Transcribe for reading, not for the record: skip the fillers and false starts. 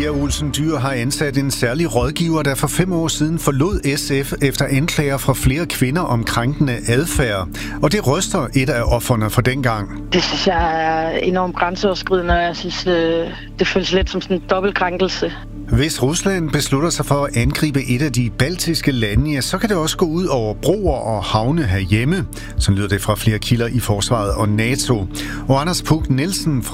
Pia Olsen Dyhr har ansat en særlig rådgiver, der for 5 år siden forlod SF efter anklager fra flere kvinder om krænkende adfærd. Og det ryster et af ofrene for dengang. Det synes jeg er enormt grænseoverskridende, og jeg synes, det føles lidt som sådan en dobbeltkrænkelse. Hvis Rusland beslutter sig for at angribe et af de baltiske lande, ja, så kan det også gå ud over broer og havne herhjemme. Så lyder det fra flere kilder i forsvaret og NATO. Og Anders Puk Nielsen fra